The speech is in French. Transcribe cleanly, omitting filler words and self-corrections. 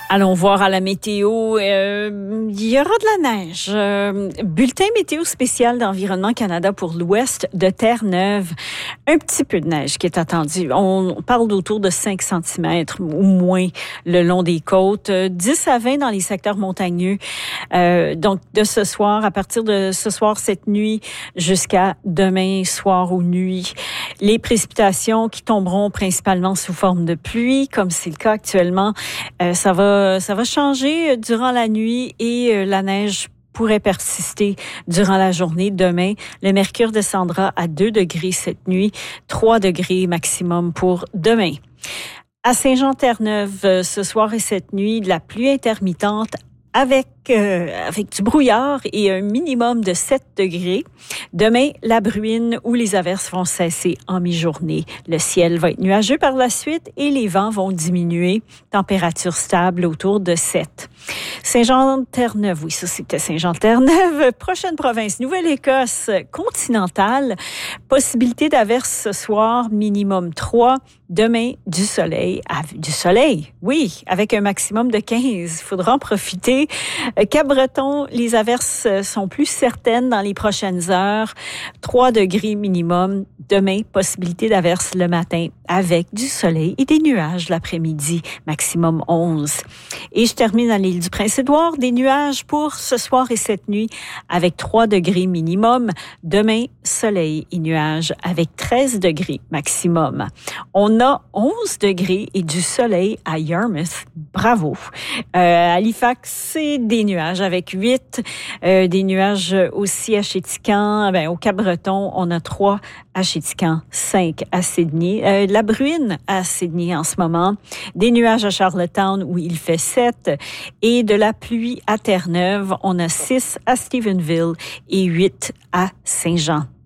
Allons voir à la météo. Il y aura de la neige. Bulletin météo spécial d'Environnement Canada pour l'ouest de Terre-Neuve. Un petit peu de neige qui est attendu. On parle d'autour de 5 cm ou moins le long des côtes. 10 à 20 dans les secteurs montagneux. Donc, de ce soir, à partir de ce soir, cette nuit, jusqu'à demain soir ou nuit. Les précipitations qui tomberont principalement sous forme de pluie, comme c'est le cas actuellement. Ça va changer durant la nuit et la neige pourrait persister durant la journée. Demain, le mercure descendra à 2 degrés cette nuit, 3 degrés maximum pour demain. À Saint-Jean-Terre-Neuve, ce soir et cette nuit, de la pluie intermittente avec du brouillard et un minimum de 7 degrés. Demain, la bruine ou les averses vont cesser en mi-journée. Le ciel va être nuageux par la suite et les vents vont diminuer. Température stable autour de 7. Saint-Jean-Terre-Neuve, oui, ça c'était Saint-Jean-Terre-Neuve. Prochaine province, Nouvelle-Écosse continentale. Possibilité d'averses ce soir, minimum 3. Demain, du soleil. Du soleil, oui, avec un maximum de 15. Il faudra en profiter. Cap-Breton, les averses sont plus certaines dans les prochaines heures. 3 degrés minimum. Demain, possibilité d'averses le matin avec du soleil et des nuages l'après-midi. Maximum 11. Et je termine à l'île du Prince-Édouard. Des nuages pour ce soir et cette nuit avec 3 degrés minimum. Demain, soleil et nuages avec 13 degrés maximum. On a 11 degrés et du soleil à Yarmouth. Bravo. Halifax, c'est des nuages avec 8. Des nuages aussi à Chéticamp. Au Cap-Breton, on a 3 à Chéticamp, 5 à Sydney. La bruine à Sydney en ce moment. Des nuages à Charlottetown où il fait 7. Et de la pluie à Terre-Neuve, on a 6 à Stephenville et 8 à Saint-Jean.